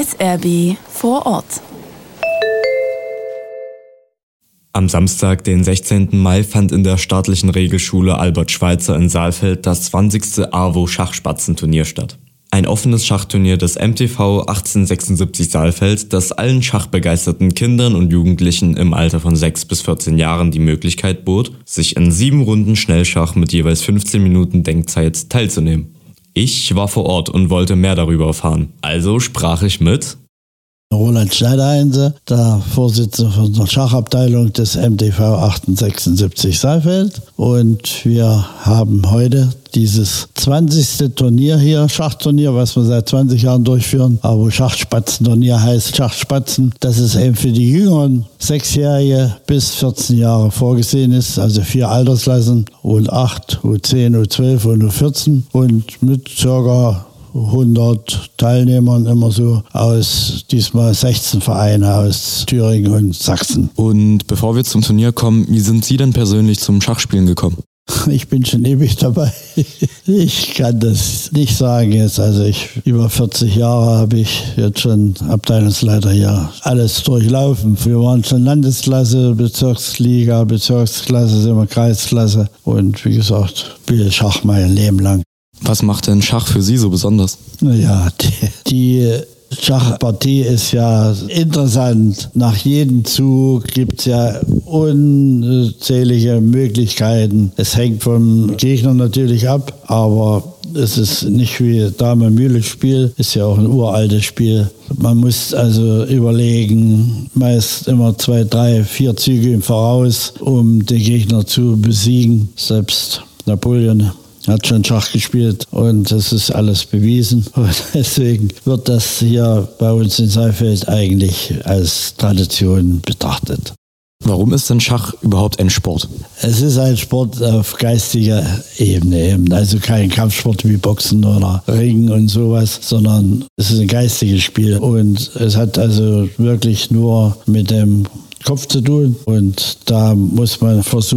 SRB vor Ort. Am Samstag, den 16. Mai, fand in der staatlichen Regelschule Albert Schweitzer in Saalfeld das 20. AWO-Schachspatzenturnier statt. Ein offenes Schachturnier des MTV 1876 Saalfeld, das allen schachbegeisterten Kindern und Jugendlichen im Alter von 6 bis 14 Jahren die Möglichkeit bot, sich in 7 Runden Schnellschach mit jeweils 15 Minuten Denkzeit teilzunehmen. Ich war vor Ort und wollte mehr darüber erfahren. Also sprach ich mit Roland Schneiderheinze, der Vorsitzende von der Schachabteilung des MTV 1876 Saalfeld. Und wir haben heute dieses 20. Turnier hier, Schachturnier, was wir seit 20 Jahren durchführen, aber Schachspatzenturnier heißt Schachspatzen. Das ist eben für die Jüngeren 6-Jährige bis 14 Jahre vorgesehen ist, also 4 Altersklassen, U8, U10, U12 und U14 und mit ca. 100 Teilnehmern immer so aus diesmal 16 Vereine aus Thüringen und Sachsen. Und bevor wir zum Turnier kommen, wie sind Sie denn persönlich zum Schachspielen gekommen? Ich bin schon ewig dabei. Ich kann das nicht sagen jetzt. Also über 40 Jahre habe ich jetzt schon Abteilungsleiter hier alles durchlaufen. Wir waren schon Landesklasse, Bezirksliga, Bezirksklasse, sind wir Kreisklasse. Und wie gesagt, spiele Schach mein Leben lang. Was macht denn Schach für Sie so besonders? Naja, die Schachpartie ist ja interessant. Nach jedem Zug gibt es ja unzählige Möglichkeiten. Es hängt vom Gegner natürlich ab, aber es ist nicht wie Dame-Mühle-Spiel, ist ja auch ein uraltes Spiel. Man muss also überlegen, meist immer 2, 3, 4 Züge im Voraus, um den Gegner zu besiegen. Selbst Napoleon hat schon Schach gespielt und das ist alles bewiesen. Und deswegen wird das hier bei uns in Saalfeld eigentlich als Tradition betrachtet. Warum ist denn Schach überhaupt ein Sport? Es ist ein Sport auf geistiger Ebene eben. Also kein Kampfsport wie Boxen oder Ringen und sowas, sondern es ist ein geistiges Spiel. Und es hat also wirklich nur mit dem Kopf zu tun. Und da muss man versuchen,